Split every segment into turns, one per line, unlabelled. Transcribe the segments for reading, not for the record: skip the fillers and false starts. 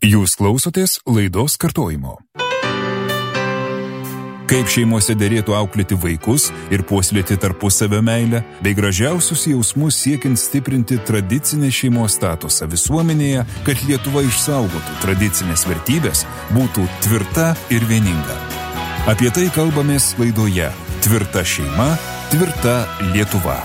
Jūs klausotės laidos kartojimo. Kaip šeimose derėtų auklėti vaikus ir puoselėti tarpusavio meilę, bei gražiausius jausmus siekiant stiprinti tradicinę šeimos statusą visuomenėje, kad Lietuva išsaugotų tradicinės vertybės, būtų tvirta ir vieninga. Apie tai kalbamės laidoje Tvirta šeima, tvirta Lietuva.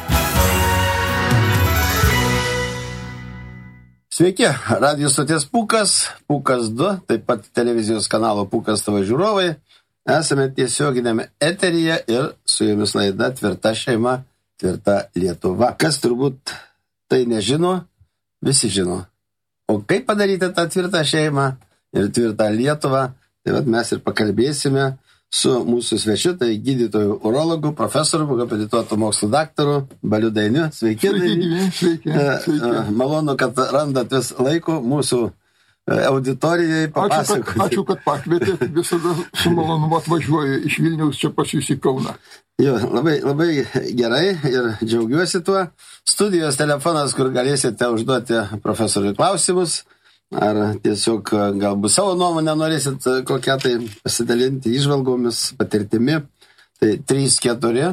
Sveiki, radijos stoties Pūkas, Pūkas 2, taip pat televizijos kanalo Pūkas TV žiūrovai. Esame tiesioginėme eteryje ir su jumis laida Tvirta šeima, tvirta Lietuva. Kas turbūt tai nežino, visi žino. O kaip padaryti tą tvirtą šeimą ir tvirtą Lietuvą, tai vat mes ir pakalbėsime su mūsų svečiu, tai gydytojų urologų, profesorių, habilituotų mokslų daktaru Baliu Dainiu. Sveiki.
Sveiki.
Malonu, kad randat vis laiko mūsų auditorijai papasakoti.
Ačiū, kad pakvietėt. Visada su malonumu atvažiuoju iš Vilniaus čia pas jūs į Kauną.
Jo, labai gerai ir džiaugiuosi tuo. Studijos telefonas, kur galėsite užduoti profesoriui klausimus, ar tiesiog galbūt savo nuomonę norėsit kokią tai pasidalinti įžvalgomis, patirtimi. Tai 34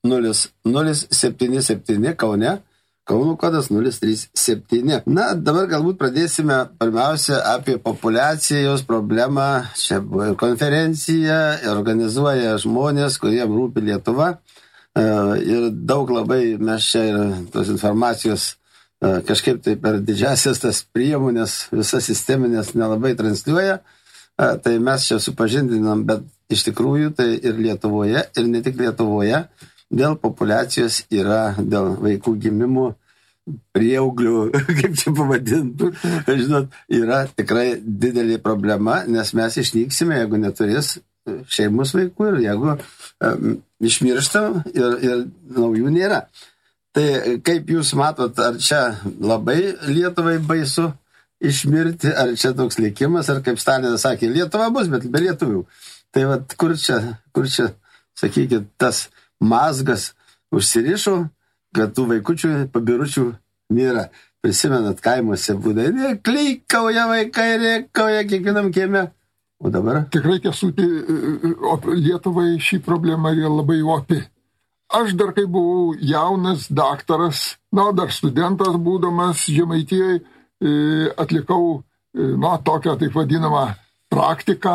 0077 Kaune. Kauno kodas 037. Na, dabar galbūt pradėsime pirmiausia apie populiacijos problemą. Čia buvo konferencija, organizuoja žmonės, kuriem rūpi Lietuva. Ir daug labai mes čia ir tos informacijos kažkaip tai per didžiasias tas priemonės, visas sisteminės nelabai transliuoja. Tai mes čia supažindinam, bet iš tikrųjų tai ir Lietuvoje, ir ne tik Lietuvoje, dėl populiacijos yra, dėl vaikų gimimų, prieauglių, kaip čia pavadinti, žinot, yra tikrai didelė problema, nes mes išnyksime, jeigu neturės šeimos vaikų ir jeigu išmiršta ir naujų nėra. Tai kaip jūs matot, ar čia labai Lietuvai baisu išmirti, ar čia toks likimas, ar kaip Stalinas sakė, Lietuva bus, bet be lietuvių. Tai vat kur čia, sakykit, tas mazgas užsirišo, kad tų vaikučių, pabiručių nėra. Prisimenat, kaimuose būdai, klykauja vaikai, rėkauja kiekvienam kieme. O dabar?
Tikrai, Kęstuti, Lietuvai šį problemą yra labai opi. Aš dar kai buvau jaunas daktaras, dar studentas būdamas Žemaitijoje, atlikau, tokią taip vadinamą praktiką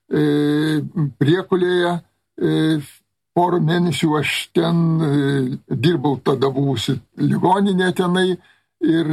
Priekulėje. Porą mėnesių aš ten dirbau, tada buvusi ligoninė tenai ir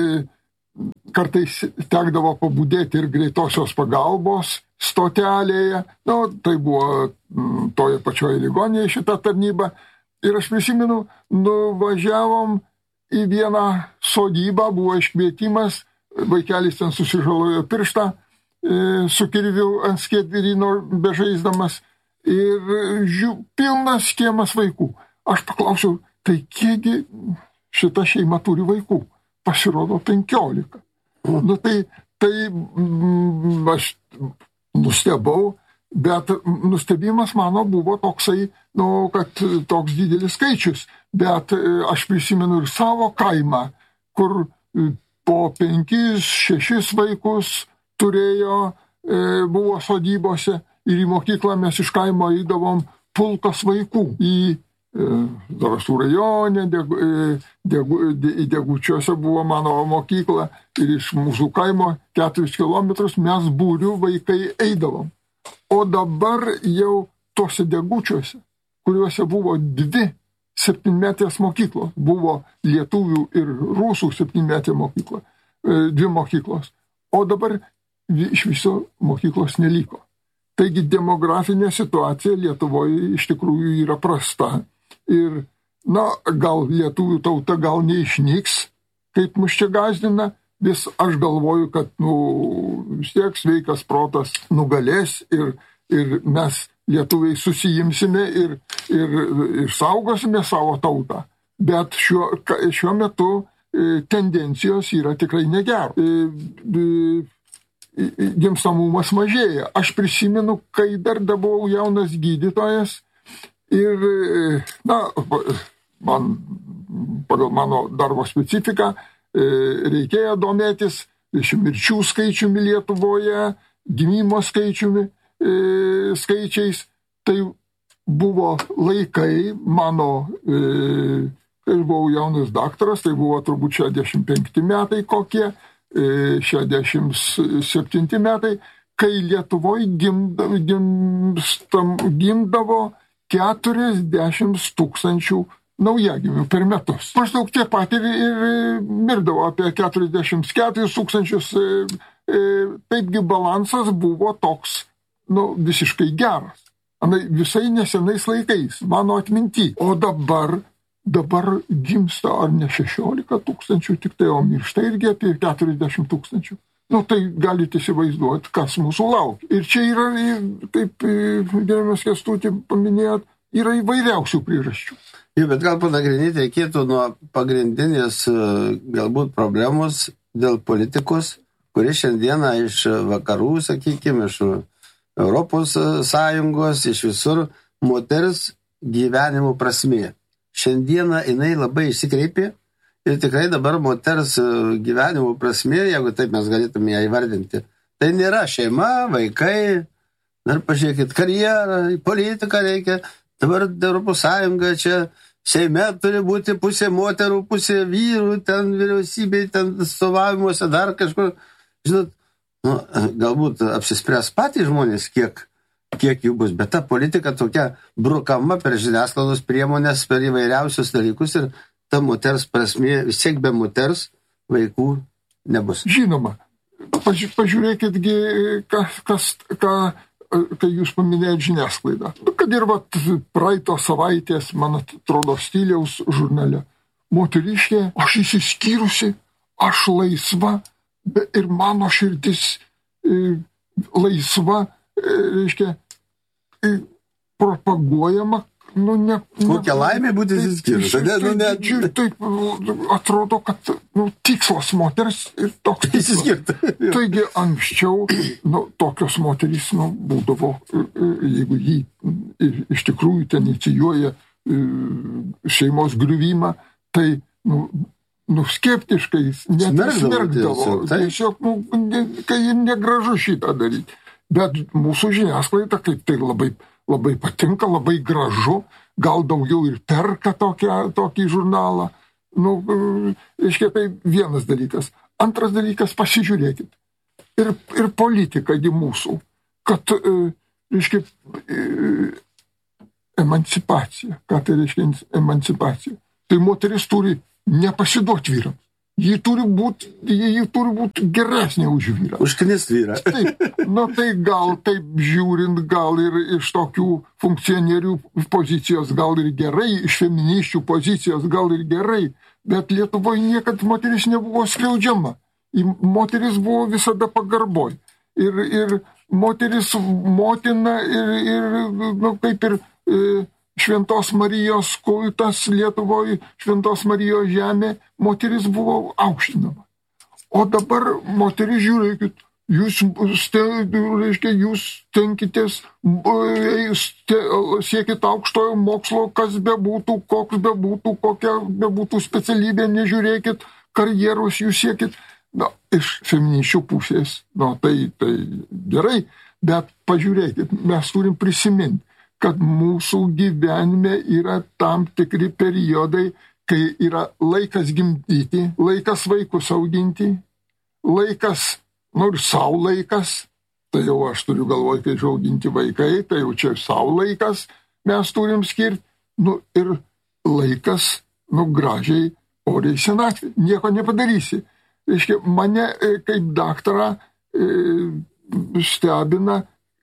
kartais tekdavo pabudėti ir greitosios pagalbos stotelėje. Tai buvo toje pačioje ligoninėje šita tarnyba. Ir aš prisimenu, nuvažiavom į vieną sodybą, buvo iškvietimas, vaikelis ten susižalojo pirštą su kirviu ant skiedviryno bežaisdamas. Ir pilnas kiemas vaikų. Aš paklausiau, tai kiekgi šita šeima turi vaikų? Pasirodo 15. Tai aš nustebau, bet nustebimas mano buvo toksai, kad toks didelis skaičius. Bet aš prisimenu ir savo kaimą, kur po 5-6 vaikus turėjo, buvo sodybose. Ir į mokyklą mes iš kaimo eidavom pulkas vaikų. Į Zarasų rajone, Degučiuose buvo mano mokykla. Ir iš mūsų kaimo 4 kilometrus mes būrių vaikai eidavom. O dabar jau tose Degučiuose, kuriuose buvo 2 7-metės mokyklos, buvo lietuvių ir rusų 7-metė mokykla, 2 mokyklos. O dabar iš viso mokyklos neliko. Taigi demografinė situacija Lietuvoje iš tikrųjų yra prasta. Ir, gal lietuvių tauta gal neišnyks, kaip mus čia gąsdina, vis aš galvoju, kad, vis tiek sveikas protas nugalės ir mes lietuviai susijimsime ir saugosime savo tautą. Bet šiuo metu tendencijos yra tikrai negeros. Gimstamumas mažėja. Aš prisimenu, kai dar buvau jaunas gydytojas ir, man pagal mano darbo specifiką reikėjo domėtis mirčių skaičiumi Lietuvoje, gimimo skaičiais. Tai buvo laikai mano, kai buvau jaunas daktaras, tai buvo turbūt 65 metai kokie, 67 metai, kai Lietuvoje gimdavo 40 000 naujagimių per metus. Maždaug tiek pat ir mirdavo apie 44 000. Taipgi balansas buvo toks, visiškai geras. Visai nesenais laikais, mano atminty. O dabar gimsta ar ne 16 000 tik tai, o miršta irgi apie 40 000. Tai galite įsivaizduoti, kas mūsų laukia. Ir čia yra, kaip gerbiamas Kęstuti paminėjot, yra įvairiausių priežasčių.
Bet gal panagrinėti reikėtų nuo pagrindinės galbūt problemos dėl politikos, kuri šiandieną iš vakarų, sakykime, iš Europos Sąjungos, iš visur moters gyvenimo prasmė. Šiandieną jinai labai išsikreipė ir tikrai dabar moters gyvenimo prasmė, jeigu taip mes galėtume ją įvardinti, tai nėra šeima, vaikai, dar pažiūrėkit, karjerą, politiką reikia. Dabar Europos Sąjunga čia Seime turi būti pusė moterų, pusė vyrų, ten vyriausybėj, ten atstovavimuose, dar kažkur. Žinot, galbūt apsispręs patys žmonės, kiek jų bus, bet ta politika tokia brukama per žiniasklaidos priemonės, per įvairiausius dalykus ir ta moters prasmė, vis tiek be moters vaikų nebus.
Žinoma, pažiūrėkitgi, kai jūs paminėjot žiniasklaidą. Kad ir praeitos savaitės, man atrodo, Stiliaus žurnale. Moteriškė, aš išsiskyrusi, aš laisva ir mano širdis laisva, reiškia, propaguojama.
Kokia laimė būti išsiskyrus.
Taip atrodo, kad tikslas moters ir toks tikslas. Taigi anksčiau tokios moterys būdavo, jeigu jį iš tikrųjų ten inicijuoja šeimos griuvimą, tai skeptiškai net smerkdavo. Tiesiog, kai negražu šitą daryti. Bet mūsų žiniasklaida kaip tai labai patinka, labai gražu, gal daugiau ir perka tokį žurnalą. Reiškia, tai vienas dalykas. Antras dalykas, pasižiūrėkit. Ir politika mūsų, kad, reiškia, emancipacija. Ką tai reiškia emancipacija? Tai moteris turi nepasiduoti vyrams. Ji turi būti geresnė už vyrą.
Užknist vyrą.
Taip, tai gal taip žiūrint, gal ir iš tokių funkcionierių pozicijos, gal ir gerai, iš feministių pozicijos, gal ir gerai, bet Lietuvoje niekad moteris nebuvo skriaudžiama. Moteris buvo visada pagarboj. Ir moteris motina ir kaip ir Šventos Marijos kultas Lietuvoje, Šventos Marijos žemė, moteris buvo aukštinama. O dabar moteris, žiūrėkit, jūs tenkitės, siekit aukštojo mokslo, kas bebūtų, koks bebūtų, kokia bebūtų specialybė, nežiūrėkit, karjeros jūs siekit. Iš feministių pusės, tai gerai, bet pažiūrėkit, mes turim prisiminti, kad mūsų gyvenime yra tam tikri periodai, kai yra laikas gimdyti, laikas vaikus auginti, laikas, ir savo laikas, tai jau aš turiu galvoj, kai auginti vaikai, tai jau čia savo laikas mes turim skirti, ir laikas, gražiai, oriai senatvė, nieko nepadarysi. Reiškia, mane kaip daktarą stebina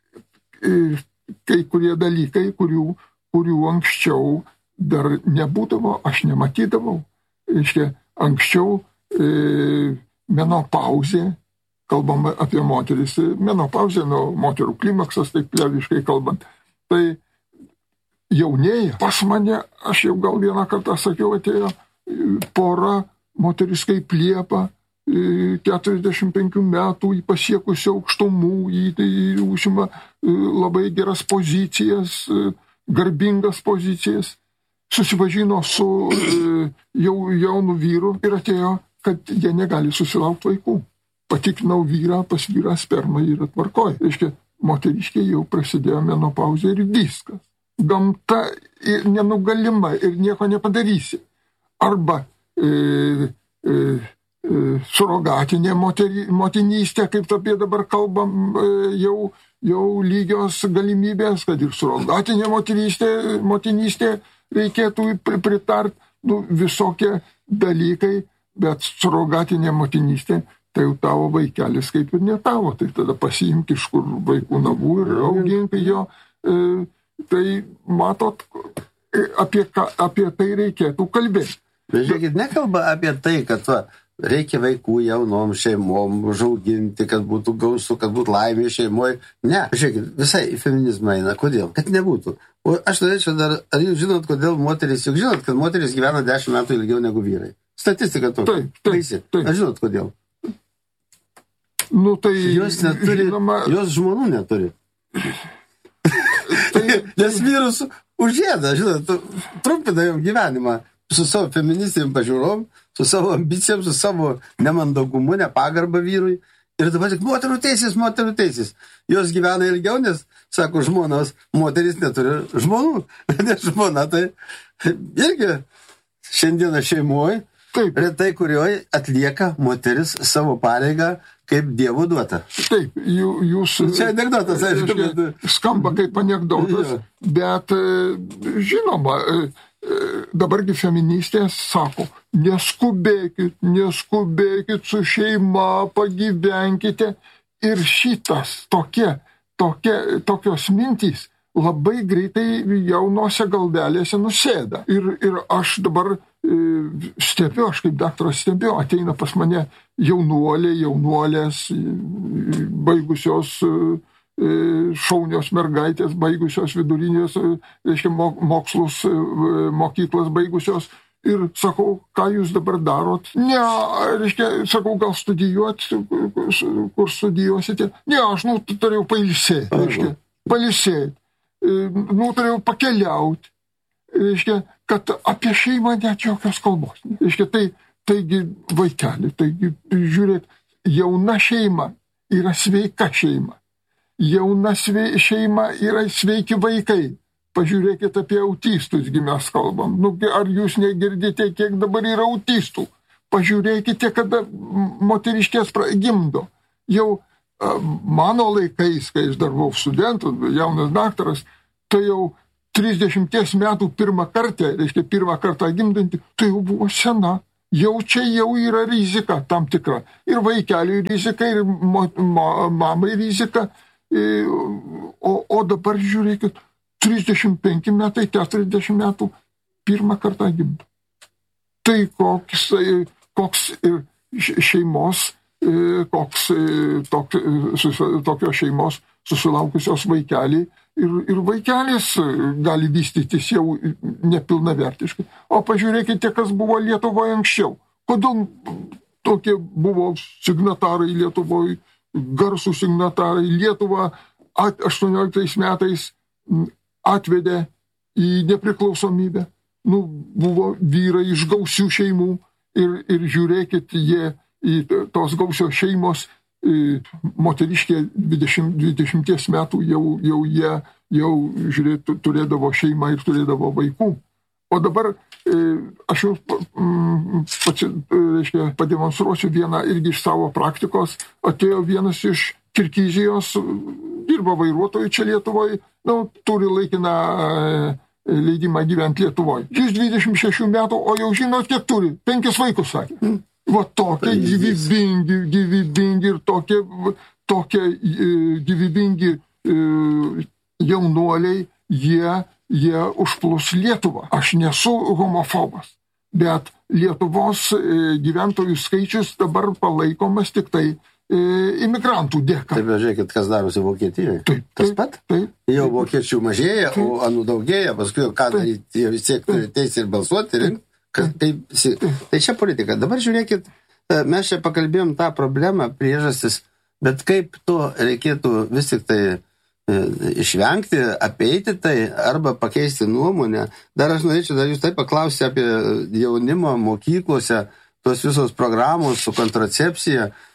kai kurie dalykai, kurių anksčiau dar nebūdavo, aš nematydavau. Reiškia, anksčiau menopauzė, kalbame apie moteris, menopauzė, moterų klimaksas, taip liaudiškai kalbant, tai jaunėja. Pas mane, aš jau gal vieną kartą sakiau, atėjo pora moteris kaip Liepa, 45 metų, jį pasiekusi aukštumų, jį užima labai geras pozicijas, garbingas pozicijas, susipažino su jaunu vyru ir atėjo, kad jie negali susilaukti vaikų. patikrinau vyrą, pas vyrą sperma yra tvarkoj. Reiškia, moteriškė jau prasidėjo menopauzė ir viskas. Gamta nenugalima ir nieko nepadarysi. Arba surogatinė motinystė, kaip apie dabar kalbam, jau lygios galimybės, kad ir surogatinė motinystė reikėtų pritart, visokie dalykai, bet surogatinė motinystė, tai jau tavo vaikelis kaip ir ne tavo, tai tada pasiimk iš kur vaikų navų ir augink jo. Tai matot, apie tai reikėtų kalbėti.
Bet žiūrėkit, nekalba apie tai, kad reikia vaikų jaunom šeimom užauginti, kad būtų gausu, kad būtų laimė šeimoje. Ne, žiūrėkit, visai į feminizmą eina. Kodėl? Kad nebūtų. O aš norėčiau dar, ar jūs žinot, kodėl moteris, juk žinot, kad moteris gyvena 10 metų ilgiau negu vyrai. Statistika tokia. Taip. Ar žinot, kodėl?
Tai
jos neturi, žinoma, jos žmonų neturi. Nes vyrus užėda, žinot, trumpina jom gyvenimą su savo feministinėm pažiūrom, su savo ambicijom, su savo nemandagumu, nepagarbą vyrui. Ir dabar tik moterų teisės. Jos gyvena ilgiau, nes, sako žmonos, moteris neturi žmonų. Nes žmona tai irgi šiandieną šeimoje, retai kurioje atlieka moteris savo pareigą kaip Dievo duota.
Taip, jūs...
Čia anekdotas, aišku.
Skamba kaip anekdotas, bet žinoma, dabargi feministės sako, neskubėkit su šeima, pagyvenkite. Ir šitas tokios mintys labai greitai jaunose galvelėse nusėda. Ir aš dabar stebiu, aš kaip daktaras stebiu, ateina pas mane jaunuolės, baigusios šaunios mergaitės, baigusios vidurinės, reiškia, mokslus, mokyklas baigusios. Ir sakau, ką jūs dabar darot? Ne, reiškia, sakau, gal studijuot, kur studijuosite? Ne, aš turėjau pailsėti, reiškia, turėjau pakeliauti. Reiškia, kad apie šeimą net jokios kalbos. Reiškia, taigi vaikeli, taigi žiūrėk, jauna šeima yra sveika šeima. Jauna šeima yra sveiki vaikai. Pažiūrėkit apie autistus, mes kalbam. Ar jūs negirdite, kiek dabar yra autistų? Pažiūrėkite, kada moteriškės gimdo. Jau mano laikais, kai aš dar buvau studentas, jaunas daktaras, tai jau 30 metų pirmą kartą gimdanti, tai jau buvo sena. Čia jau yra rizika tam tikra. Ir vaikeliui rizika, ir mamai rizika. O dabar žiūrėkit, 35 metai, 40 metų pirmą kartą gimdo. Tai koks šeimos, tokios šeimos susilaukusios vaikelį ir vaikelis gali vystytis jau nepilnavertiškai. O pažiūrėkite, kas buvo Lietuvoje anksčiau. Kodėl tokie buvo signatarai Lietuvoje, garsų signatarai. Lietuva 18 metais atvedė į nepriklausomybę. Buvo vyrai iš gausių šeimų ir žiūrėkit, jie į tos gausios šeimos moteriškė 20 metų jie žiūrėt, turėdavo šeimą ir turėdavo vaikų. O dabar aš jau pademonstruosiu vieną irgi iš savo praktikos. Atėjo vienas iš Kirgizijos, dirba vairuotojų čia Lietuvoje, turi laikiną leidimą gyventi Lietuvoje. Jis 26 metų, o jau žinot, kiek turi? 5 vaikus, sakė. Va tokie gyvybingi ir tokie gyvybingi jaunuoliai, jie užplūs Lietuvą. Aš nesu homofobas, bet Lietuvos gyventojų skaičius dabar palaikomas tik tai imigrantų dėka.
Taip, žiūrėkit, kas darosi Vokietijoje. Tas pat?
Taip.
Jau vokiečių mažėja, o anų daugėja, paskui ką daryti, jie vis tiek turi teisę ir balsuoti, rinkti. Tai čia politika. Dabar žiūrėkit, mes čia pakalbėjom tą problemą, priežastis, bet kaip to reikėtų vis tik tai išvengti, apeiti tai arba pakeisti nuomonę. Dar aš norėčiau dar jūs taip paklausyti apie jaunimo mokyklose, tos visos programos su kontracepcija.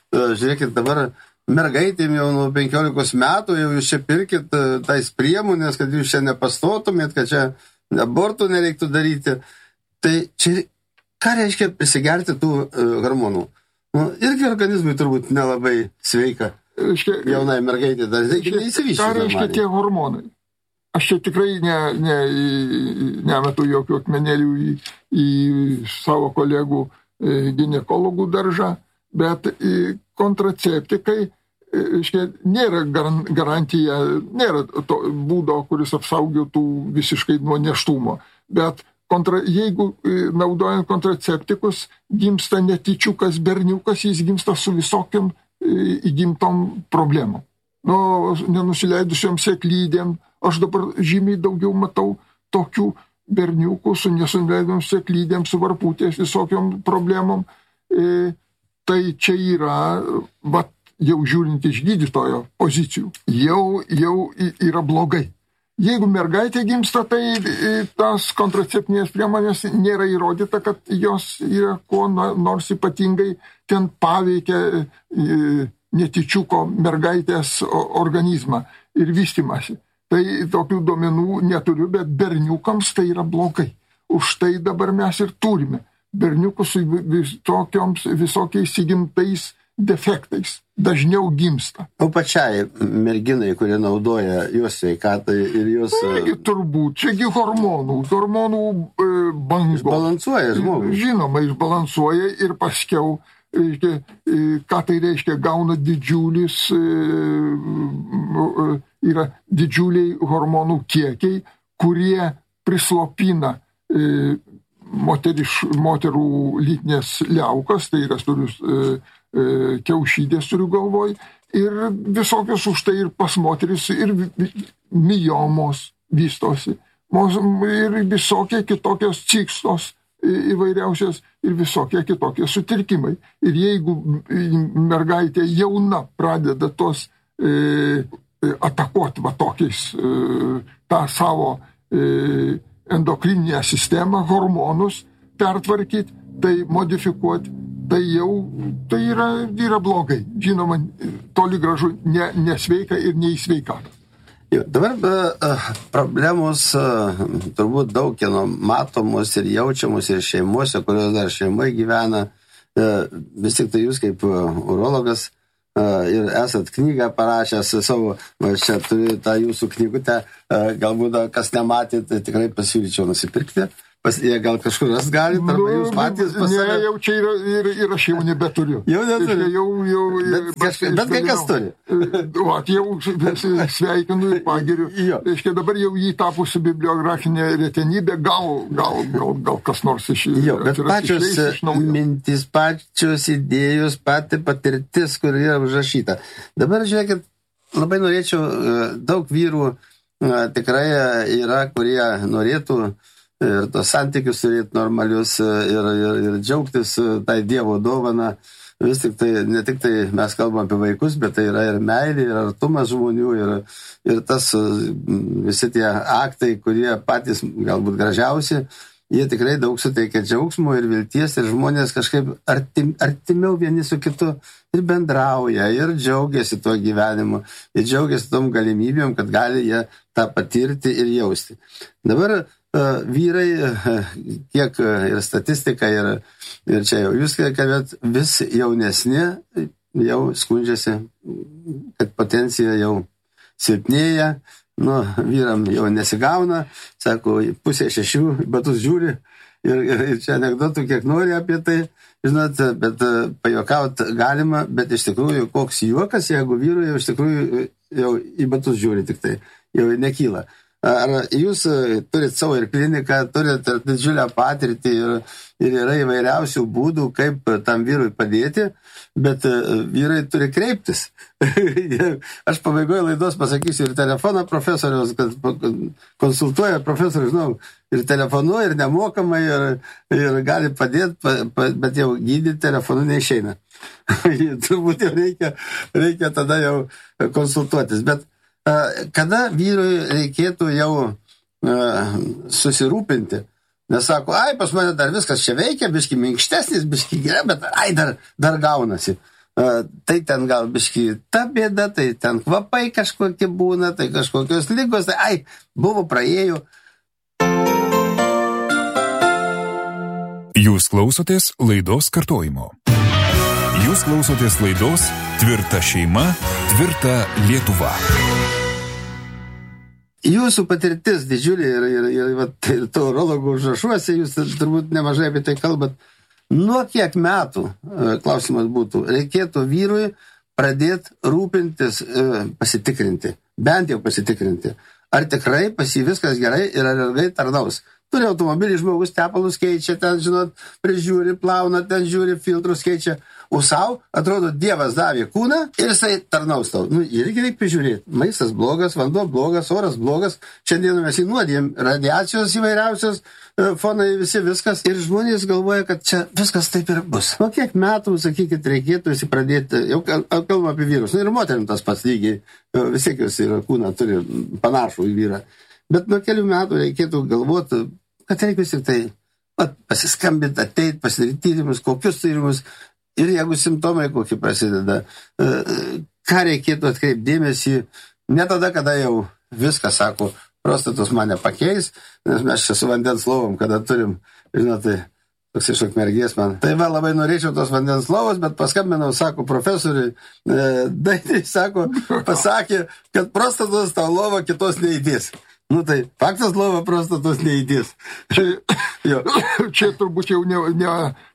žiūrėkit, dabar mergaitėm jau nuo 15 metų, jau jūs čia pirkit tais priemonės, kad jūs čia nepastotumėt, kad čia abortų nereiktų daryti. Tai čia ką reiškia prisigerti tų hormonų? Nu, irgi organizmui turbūt nelabai sveika. Jaunai mergaitė dar neįsivyščių.
Ką reiškia tie hormonai? Aš čia tikrai nemetu jokių akmenėlių į savo kolegų ginekologų daržą, bet kontraceptikai nėra garantija, nėra to būdo, kuris apsaugotų visiškai nuo nėštumo. Bet jeigu naudojant kontraceptikus gimsta netyčiukas berniukas, jis gimsta su visokiam įgimtom problemom. Nenusileidusiom sėklydėm. Aš dabar žymiai daugiau matau tokių berniukų su nesuleidom sėklydėm, su varputės visokiom problemom. Tai čia yra, jau žiūrint iš gydytojo pozicijų, jau yra blogai. Jeigu mergaitė gimsta, tai tas kontraceptinės priemonės nėra įrodyta, kad jos yra kuo nors ypatingai ten paveikia netyčiuko mergaitės organizmą ir vystymąsi. Tai tokių duomenų neturiu, bet berniukams tai yra blogai. Už tai dabar mes ir turime berniukus su visokiais įgimtais defektais. Dažniau gimsta.
O pačiai merginai, kurie naudoja jos sveikatai ir jos...
Turbūt, čiagi hormonų bangos.
Išbalansuoja žmogų.
Žinoma, išbalansuoja ir paskiau, ką tai reiškia, gauna yra didžiuliai hormonų kiekiai, kurie prislopina moterų lytinės liaukas, tai yra kiaušydės turiu galvoj, ir visokios už tai ir pas moteris, ir miomos vystosi, ir visokie kitokios cikstos įvairiausios, ir visokie kitokie sutrikimai. Ir jeigu mergaitė jauna pradeda tos atakuoti tokiais tą savo endokrininę sistemą, hormonus pertvarkyti, tai modifikuoti, tai yra blogai. Žinoma, toli gražu nesveika ir neįsveikata.
Dabar problemos turbūt daug kieno matomos ir jaučiamos ir šeimose, kurios dar šeimoje gyvena. Vis tik tai jūs kaip urologas ir esat knygą parašęs savo, čia turi tą jūsų knygutę, galbūt kas nematėte, tikrai pasiūlyčiau nusipirkti. Jie gal kažkur ras gali, arba jūs patys pasakė.
Ne, jau čia ir aš jau nebeturiu.
Jau neturiu. Bet kai kas turi.
Jau sveikinu ir pagiriu. Dabar jau jį tapusi bibliografinė retenybė, gal kas nors iš...
Bet pačios mintis, pačios idėjos, pati patirtis, kur yra užrašyta. Dabar, žiūrėkit, labai norėčiau, daug vyrų tikrai yra, kurie norėtų ir tos santykius turėti normalius ir džiaugtis tai Dievo dovana. Vis tik tai, ne tik tai mes kalbam apie vaikus, bet tai yra ir meilė, ir artumas žmonių, ir tas visi tie aktai, kurie patys galbūt gražiausi, jie tikrai daug suteikia džiaugsmo ir vilties, ir žmonės kažkaip artimiau vieni su kitu ir bendrauja, ir džiaugiasi tuo gyvenimu, ir džiaugiasi tom galimybėm, kad gali jie tą patirti ir jausti. Dabar vyrai, kiek ir statistika, ir čia jau jūs kalbėt, vis jaunesni jau skundžiasi, kad potencija jau silpnėja, vyram jau nesigauna, sako, 5:30 batus žiūri, ir čia anekdotų kiek nori apie tai, žinot, bet pajuokauti galima, bet iš tikrųjų koks juokas, jeigu vyrui jau iš tikrųjų jau į batus žiūri tik tai, jau nekyla. Ar jūs turit savo ir kliniką, turit ir didžiulę patirtį ir yra įvairiausių būdų, kaip tam vyrui padėti, bet vyrai turi kreiptis. Aš pabaigoje laidos pasakysiu ir telefoną profesoriaus, kad konsultuoja profesorius, žinau, ir telefonu, ir nemokamai, ir gali padėti, bet jau gydyti telefonu neišeina. Turbūt jau reikia tada jau konsultuotis, bet kada vyrui reikėtų jau susirūpinti, nes sako, pas mane dar viskas čia veikia, biški minkštesnis, biški gerai, bet dar gaunasi. tai ten gal biški ta bėda, tai ten kvapai kažkokie būna, tai kažkokios lygos, tai buvo praėjo.
Jūs klausotės laidos kartojimo. Jūs klausotės laidos Tvirta šeima, tvirta Lietuva.
Jūsų patirtis didžiulė ir to urologų užrašuose, jūs turbūt nemažai apie tai kalbat. Nuo kiek metų, klausimas būtų, reikėtų vyrui pradėti rūpintis, pasitikrinti, bent jau pasitikrinti, ar tikrai pas jį viskas gerai ir ar ilgai tarnaus. Turi automobilį, žmogus tepalus keičia, ten, žinot, prižiūri, plauna, ten žiūri, filtrus keičia. O savo, atrodo, Dievas davė kūną ir jisai tarnaus tau. Irgi reikia prižiūrėti. Maistas blogas, vanduo blogas, oras blogas. Šiandien mes įnuodėm radiacijos įvairiausios, fonai visi viskas. Ir žmonės galvoja, kad čia viskas taip ir bus. Nuo kiek metų, sakykit, reikėtų įsipradėti, jau kalbam apie vyrus. Ir moterim tas pats lygiai, vis tiek jos yra kūną, turi panašų į vyrą. Bet nuo kelių metų reikėtų galvoti, kad reikia vis tik tai pasiskambinti, ateiti, pasidaryti tyrimus, kokius tyrimus. Ir jeigu simptomai kokie prasideda, ką reikėtų atkreipti dėmesį, ne tada, kada jau viskas, sako, prostatos mane pakeis, nes mes čia su vandens lovom, kada turim, žinote, toks iš Ukmergės man. Tai va, labai norėčiau tos vandens lovos, bet paskambinau, sako, profesoriui, Dainiai, sako, pasakė, kad prostatos tau lova kitos neįdės. Tai faktas lova prostatos neįdės.
Čia turbūt jau ne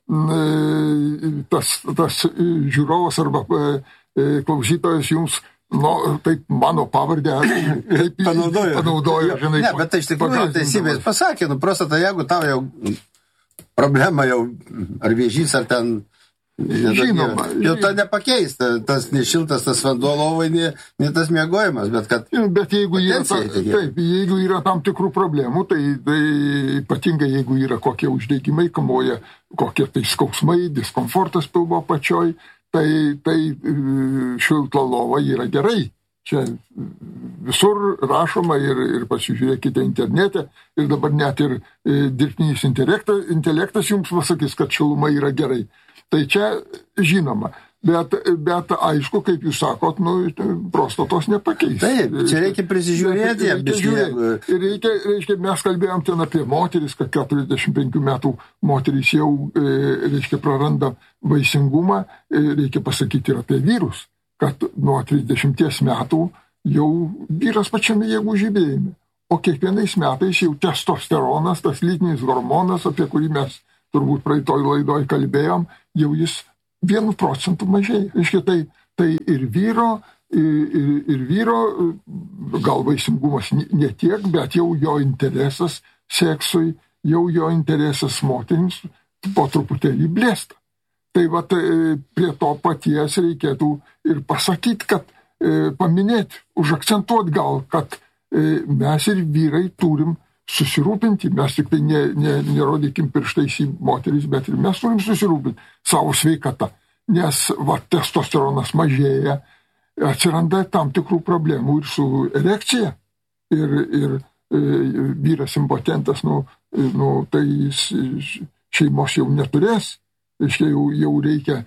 tas žiūrovas arba klausytojas jums, taip mano pavardę panaudojo, žinai.
Ne, bet tai iš tikrųjų teisybės pasakė, prostata, jeigu tau jau problema jau, ar vėžys, ar ten,
žinoma,
jau to nepakeis, tas nešiltas, tas vanduo lovai, ne tas miegojimas,
bet jeigu yra tam tikrų problemų, tai ypatingai jeigu yra kokie uždegimai, kamuoja kokie tai skausmai, diskomfortas pilvo pačioj, tai šilta lova yra gerai. Čia visur rašoma ir pasižiūrėkite internete ir dabar net ir dirbtinis intelektas jums pasakys, kad šiluma yra gerai. Tai čia žinoma, bet aišku, kaip jūs sakot, prostatos nepakeis.
Taip, čia reikia prisižiūrėti.
Reikia, mes kalbėjom ten apie moteris, kad 45 metų moteris jau, praranda vaisingumą, reikia pasakyti ir apie vyrus, kad nuo 30 metų jau vyras pačiame jėgų žibėjime. O kiekvienais metais jau testosteronas, tas lytinis hormonas, apie kurį mes turbūt praeitoj laidoj kalbėjom, jau jis 1% mažėja. Reiškia, tai ir vyro gal vaisingumas ne tiek, bet jau jo interesas seksui, jau jo interesas moterims po truputėlį blėsta. Tai prie to paties reikėtų ir pasakyti, kad paminėti, užakcentuoti gal, kad mes ir vyrai turim susirūpinti, mes tik tai nerodykim pirštais į moteris, bet ir mes turim susirūpinti savo sveikatą, nes testosteronas mažėja, atsiranda tam tikrų problemų ir su erekcija, ir vyras impotentas, tai šeimos jau neturės, jau reikia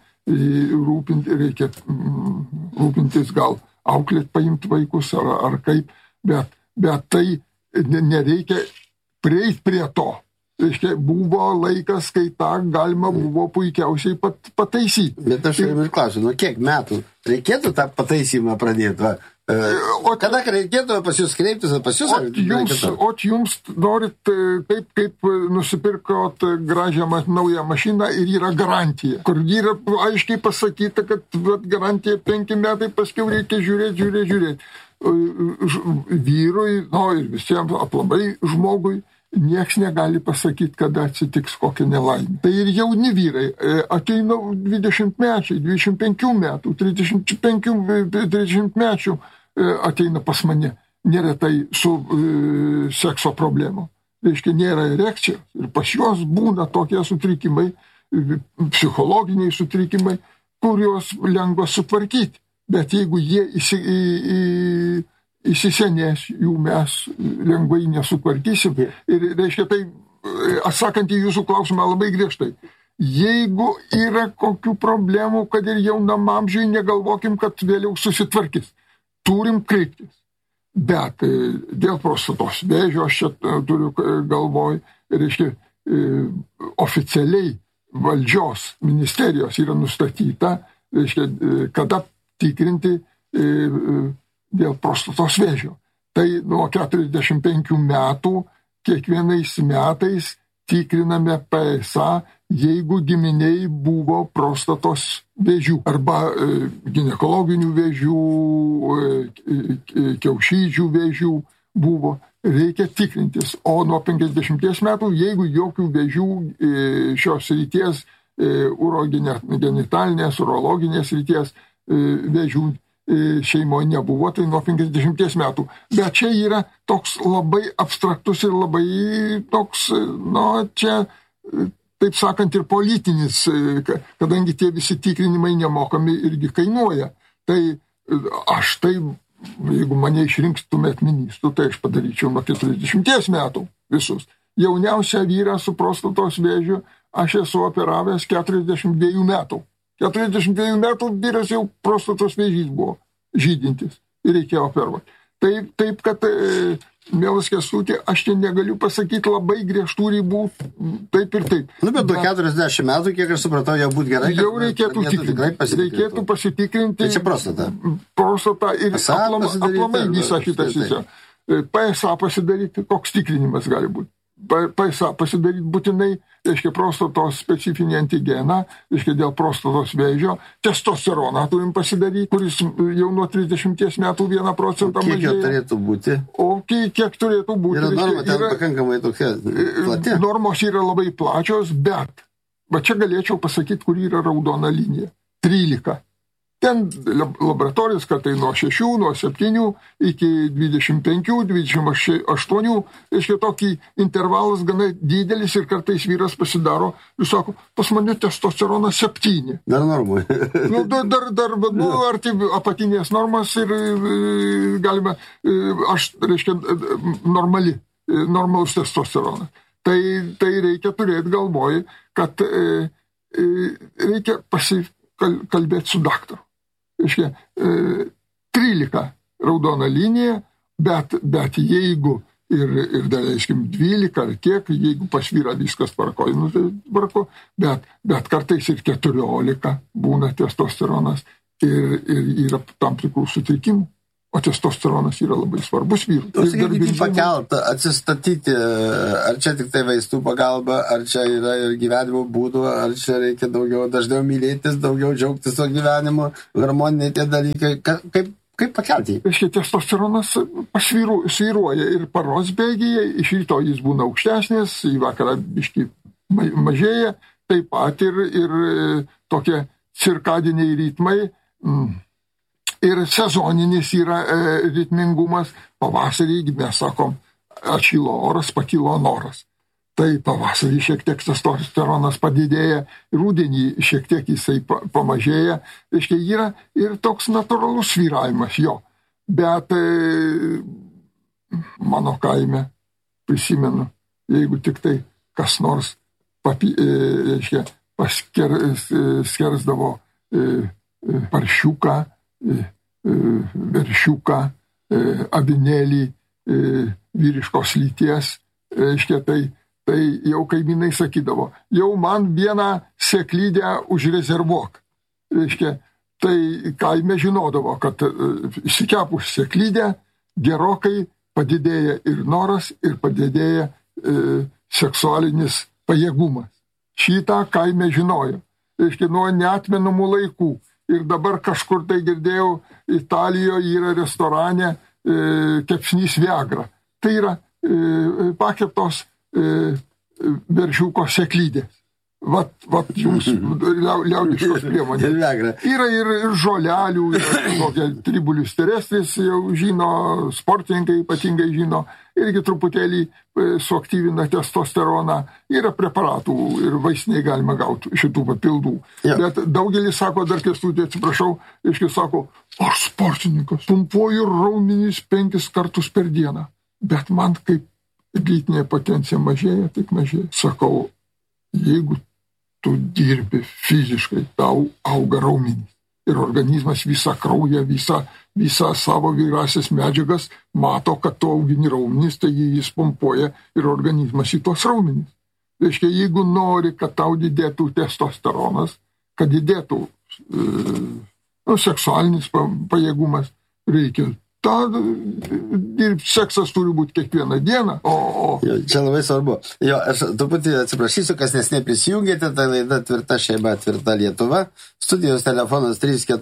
rūpintis, gal auklėt paimti vaikus ar kaip, bet tai nereikia prieiti prie to. Buvo laikas, kai tą galima buvo puikiausiai pataisyti.
Bet aš ir klausiu, kiek metų reikėtų tą pataisymą pradėti? Kada reikėtų pas jūs kreiptis, pas jūs?
Jums norit kaip nusipirkot gražią naują mašiną ir yra garantija, kur yra aiškiai pasakyta, kad garantija 5 metai, paskiau reikia žiūrėti. Vyrui, ir visiems aplamai žmogui, nieks negali pasakyti, kada atsitiks kokia nelaimė. Tai ir jauni vyrai, ateina 20 mečiai, 25 metų, 30 mečių ateina pas mane, neretai su sekso problemu. Reiškia, nėra erekcijos ir pas juos būna tokie sutrikimai, psichologiniai sutrikimai, kuriuos lengva sutvarkyti. Bet jeigu jie įsisenės, jų mes lengvai nesutvarkysim. Ir reiškia, tai atsakant į jūsų klausimą labai griežtai, Jeigu yra kokių problemų, kad ir jaunam amžiui, negalvokim, kad vėliau susitvarkys. Turim kreiptis. Bet dėl prostatos vėžio, aš čia turiu galvoj, reiškia, oficialiai valdžios ministerijos yra nustatyta, reiškia, kada tikrinti dėl prostatos vėžio. Tai nuo 45 metų kiekvienais metais tikriname PSA, jeigu giminiai buvo prostatos vėžių arba ginekologinių vėžių, kiaušidžių vėžių buvo, reikia tikrintis. O nuo 50 metų, jeigu jokių vėžių šios srities, urogenitalinės, urologinės srities vėžių šeimoje nebuvo, tai nuo 50 metų. Bet čia yra toks labai abstraktus ir labai toks, čia, taip sakant, ir politinis, kadangi tie visi tikrinimai nemokami irgi kainuoja. Tai aš tai, jeigu mane išrinkstumėt ministru, tai aš padaryčiau nuo 40 metų visus. Jauniausią vyrą su prostatos vėžiu aš esu operavęs 42 metų. 42 metų vyras jau prostatos vėžys buvo žydintis ir reikėjo operuoti. Taip, kad, mielas Kęstuti, aš čia negaliu pasakyti labai griežtų ribų, taip ir taip.
Bet nuo 40 metų, kiek aš supratau, jau būtų gerai,
jau reikėtų tikrinti. Reikėtų pasitikrinti.
Tai čia prostata.
Prostata ir aplamai visą šitą sistemą. PSA pasidaryti, koks tikrinimas gali būti. PSA pasidaryti būtinai, reiškia, prostatos specifinį antigeną, reiškia, dėl prostatos vėžio, testosteroną turim pasidaryti, kuris jau nuo 30 metų 1% mažėja.
Kiek jo turėtų būti?
O kiek turėtų būti?
Yra norma, ten pakankamai tokia plati.
Normos yra labai plačios, bet va čia galėčiau pasakyti, kur yra raudona linija. 13. Ten laboratorijos kartai nuo 6, nuo 7 iki 25, 28, reiškia, tokį intervalas gana didelis ir kartais vyras pasidaro, jūs sako, pas mane testosteronas 7.
Dar normui.
Dar arti apatinės normas ir galime, reiškia, normalus testosteronas. Tai reikia turėti galvoj, kad reikia pasikalbėti su daktaru. Reiškia, 13 raudona linija, bet jeigu ir daleiskim 12 ar kiek, jeigu pasvyra viskas tvarko, bet kartais ir 14 būna testosteronas ir yra tam tikrų sutrikimų. O testosteronas yra labai svarbus vyrų.
Sakykime, pakeltą, atsistatyti, ar čia tik tai vaistų pagalba, ar čia yra ir gyvenimo būdų, ar čia reikia dažniau mylėtis, daugiau džiaugtis to gyvenimu, hormoniniai tie dalykai. Kaip pakelti?
Reiškia, testosteronas svyruoja ir paros bėgyje, iš ryto jis būna aukštesnis, į vakarą biškį mažėja, taip pat ir tokie cirkadiniai ritmai, ir sezoninis yra ritmingumas. Pavasarį, mes sakom, atšilo oras, pakilo noras. Tai pavasarį šiek tiek testosteronas padidėja, rudenį šiek tiek jisai pamažėja. Reiškia, yra ir toks natūralus svyravimas jo. Bet mano kaime, prisimenu, jeigu tik tai kas nors skersdavo paršiuką, veršiuką, avinėlį vyriškos lyties, reiškia, tai jau kaimynai sakydavo, jau man vieną sėklydę užrezervuok. Reiškia, tai kaime žinodavo, kad įsikepus sėklydę gerokai padidėja ir noras, ir padidėja seksualinis pajėgumas. Šitą kaime žinojo. Reiškia, nuo neatmenamų laikų. Ir dabar kažkur tai girdėjau, Italijoje yra restorane kepsnys Viagra. Tai yra pakeptos veršiuko sėklydės. Vat jums liaudiškos priemonės. Yra ir žolelių, yra tribulius terestris, jau žino, sportininkai ypatingai žino, irgi truputėlį suaktyvina testosteroną. Yra preparatų ir vaistiniai galima gauti šitų papildų. Ja. Bet daugelis sako, dar Kęstutį, atsiprašau, iškai sako, aš sportininkas, pumpuoju raumenys 5 kartus per dieną. Bet man kaip lytinė potencija mažėja, tik mažėja. Sakau, jeigu tu dirbi fiziškai, tau auga raumenys. Ir organizmas visą kraują, visą savo vyrasias medžiagas mato, kad tu augini raumenys, tai jis pompuoja ir organizmas į tuos raumenys. Reiškia, jeigu nori, kad tau didėtų testosteronas, kad didėtų seksualinis pajėgumas, reikia dirbti, seksas turi būti kiekvieną dieną.
Jo, čia labai svarbu. Jo, aš truputį atsiprašysiu, kas nesnei prisijungėte, tai laida Tvirta šeima, Tvirta Lietuva. Studijos telefonas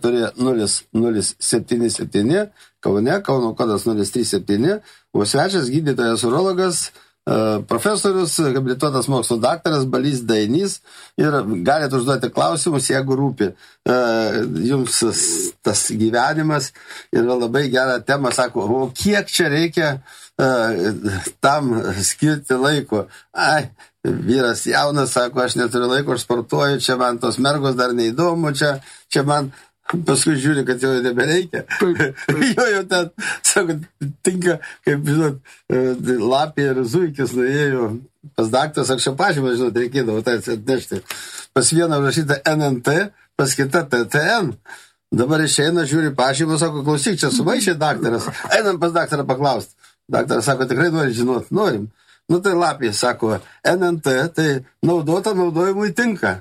340 Kaune, Kauno kodas 037. O svečias gydytojas urologas, profesorius, habilituotas mokslo daktaras Balys Dainys, ir galite užduoti klausimus, jeigu rūpi jums tas gyvenimas. Yra labai gera tema, sako, o kiek čia reikia tam skirti laiko? Ai, vyras jaunas, sako, aš neturiu laiko, aš sportuoju, čia man tos mergos dar neįdomu, čia man paskui žiūri, kad jau nebereikia. Jo ten, sako, tinka, kaip, žinot, lapė ir zuikis nuėjo pas daktaras, anksčiau pažymą, žinot, reikėdavo tai atnešti. Pas vieną rašyta NNT, pas kitą TTN. Dabar išeina, žiūri pažymą, sako, klausyk, čia sumaišė daktaras. Einam pas daktarą paklausti. Daktaras sako, tikrai nori žinot, norim. Nu tai lapė, sako, NNT, tai naudota naudojimui tinka.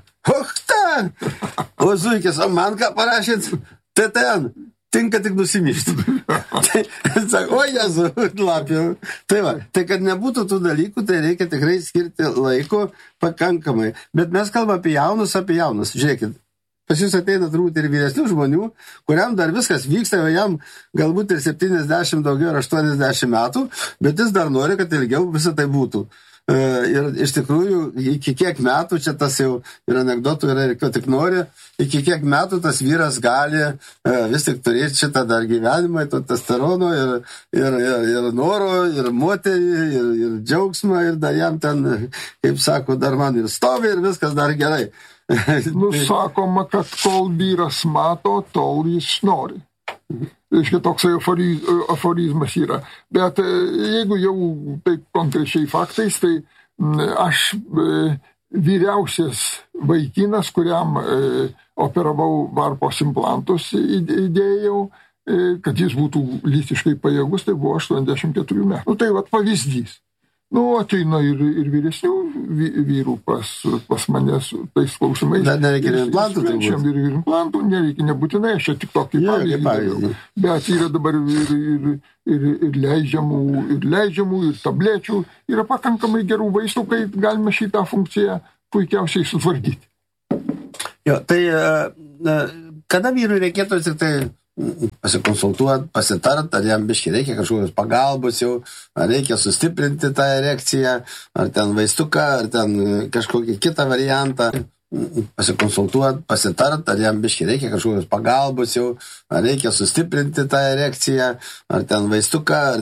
O zuikis, o man ką parašyt? TTN, tinka tik nusimyšti. Tai, sako, o Jezu, lapė. Tai va, tai kad nebūtų tų dalykų, tai reikia tikrai skirti laiko pakankamai. Bet mes kalbame apie jaunus. Žiūrėkit, pas jūs ateina turbūt ir vyresnių žmonių, kuriam dar viskas vyksta, jam galbūt ir 70 daugiau ir 80 metų, bet jis dar nori, kad ilgiau visą tai būtų. Ir iš tikrųjų, iki kiek metų, čia tas jau ir anekdotų yra, ir ko tik nori, iki kiek metų tas vyras gali vis tik turėti šitą dar gyvenimą, to testosterono ir noro, ir moterį, ir džiaugsmą, ir dar jam ten, kaip sako, dar man ir stovi, ir viskas dar gerai.
Sakoma, kad kol vyras mato, tol jis nori. Reiškia, toks aforizmas yra. Bet jeigu jau taip konkrečiai faktais, tai aš vyriausias vaikinas, kuriam operavau varpos implantus, įdėjau, kad jis būtų lytiškai pajėgus, tai buvo 84 metų. Nu, tai vat pavyzdys. Nu, ateina ir vyresnių vyrų pas mane su tais klausimais.
Dar nereikia ir implantų, turbūt.
Ir implantų nereikia, nebūtinai, aš čia tik tokį pavyzdį. Bet yra dabar ir leidžiamų, ir tablečių. Yra pakankamai gerų vaistų, kai galime šitą funkciją puikiausiai sutvarkyti.
Jo, tai kada vyrui reikėtų tik tai pasikonsultuoti, pasitart, ar jam biškai reikia kažkokios pagalbos jau, ar reikia sustiprinti tą erekciją, ar ten vaistuką, ar ten kažkokį kitą variantą. Pasikonsultuoti, pasitart, ar jam biškai reikia kažkokios pagalbos jau, ar reikia sustiprinti tą erekciją, ar ten vaistuką, ar